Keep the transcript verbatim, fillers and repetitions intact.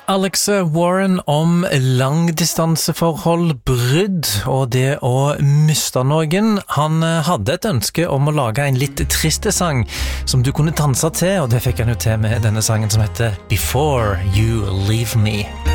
Alex Warren om langdistanseforhold, brudd og det å miste noen. Han hadde et ønske om å lage en litt triste sang som du kunne danse til, og det fikk han jo til med denne sangen som heter Before You Leave Me.